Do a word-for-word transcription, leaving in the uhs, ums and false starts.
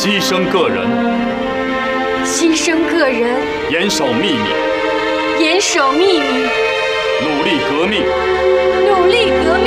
牺牲个人， 牺牲个人， 严守秘密， 严守秘密， 努力革命， 努力革命。